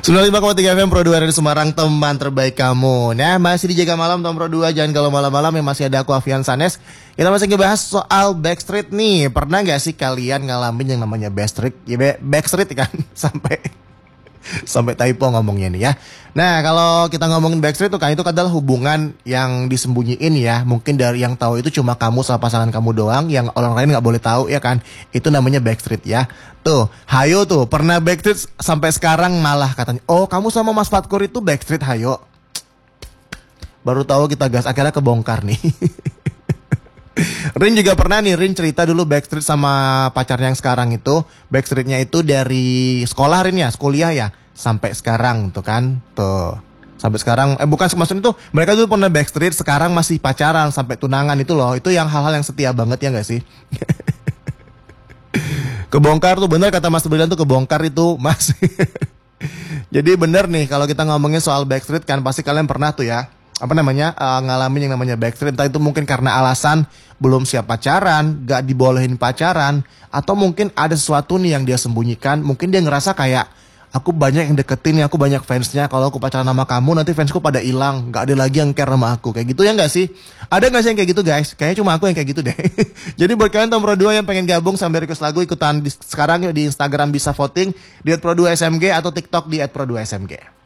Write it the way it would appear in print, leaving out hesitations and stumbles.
95,3 FM Pro 2 dari Semarang, teman terbaik kamu. Nah, masih dijaga malam Tom Pro 2. Jangan kalau malam-malam yang masih ada aku Afian Sanes. Kita masih ngebahas soal Backstreet nih. Pernah gak sih kalian ngalamin yang namanya Backstreet? Ya Backstreet kan sampai typo ngomongnya nih ya. Nah, kalau kita ngomongin Backstreet tuh kan itu adalah hubungan yang disembunyiin ya. Mungkin dari yang tahu itu cuma kamu sama pasangan kamu doang, yang orang lain nggak boleh tahu ya kan. Itu namanya Backstreet ya. Tuh, Hayo tuh pernah Backstreet sampai sekarang malah katanya, "Oh, kamu sama Mas Fatkur itu Backstreet, Hayo." Baru tahu kita gas, akhirnya kebongkar nih. Rin juga pernah nih, Rin cerita dulu Backstreet sama pacarnya yang sekarang itu. Backstreetnya itu dari sekolah Rin ya, kuliah ya, sampai sekarang tuh kan. Tuh, sampai sekarang, bukan maksudnya tuh mereka dulu pernah Backstreet, sekarang masih pacaran sampai tunangan itu loh. Itu yang hal-hal yang setia banget ya gak sih? Kebongkar tuh bener kata Mas Brilian tuh, kebongkar itu Mas. Jadi bener nih kalau kita ngomongin soal Backstreet kan pasti kalian pernah tuh ya, ngalamin yang namanya Backstreet. Entah itu mungkin karena alasan belum siap pacaran, gak dibolehin pacaran, atau mungkin ada sesuatu nih yang dia sembunyikan. Mungkin dia ngerasa kayak, aku banyak yang deketin nih, aku banyak fansnya, kalau aku pacaran sama kamu nanti fansku pada hilang, gak ada lagi yang care sama aku. Kayak gitu ya gak sih? Ada gak sih yang kayak gitu guys? Kayaknya cuma aku yang kayak gitu deh. Jadi buat kalian Tom Pro 2 yang pengen gabung sambil request lagu, ikutan sekarang yuk di Instagram, bisa voting di @pro2smg atau TikTok di @pro2smg.